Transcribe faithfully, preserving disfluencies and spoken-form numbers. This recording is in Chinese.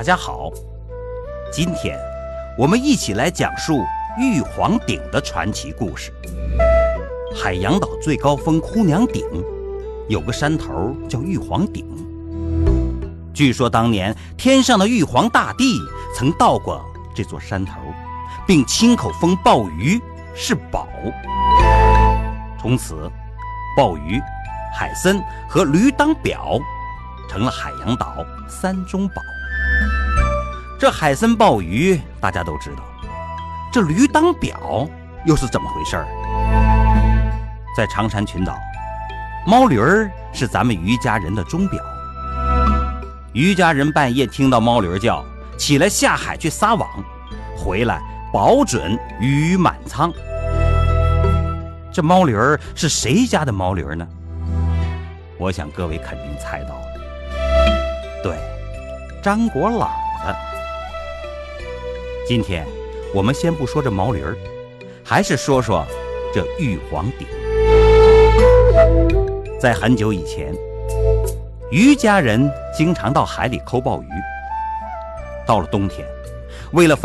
大家好，今天我们一起来讲述玉皇顶的传奇故事。海洋岛最高峰呼娘顶有个山头叫玉皇顶，据说当年天上的玉皇大帝曾到过这座山头，并亲口封鲍鱼是宝。从此鲍鱼、海参和驴当表成了海洋岛三中宝。这海参鲍鱼大家都知道，这驴当表又是怎么回事儿？在长山群岛，猫驴儿是咱们渔家人的钟表。渔家人半夜听到猫驴叫，起来下海去撒网，回来保准鱼满仓。这猫驴儿是谁家的猫驴呢？我想各位肯定猜到了，对，张国老的。今天我们先不说这毛驴儿，还是说说这玉皇顶。在很久以前，渔家人经常到海里抠鲍鱼。到了冬天，为了